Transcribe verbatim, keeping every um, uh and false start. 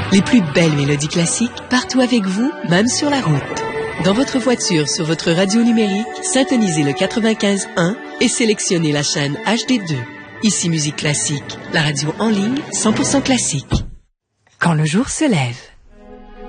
Les plus belles mélodies classiques partout avec vous, même sur la route. Dans votre voiture, sur votre radio numérique, syntonisez le quatre-vingt-quinze un et sélectionnez la chaîne H D deux. Ici Musique Classique, la radio en ligne cent pour cent classique. Quand le jour se lève.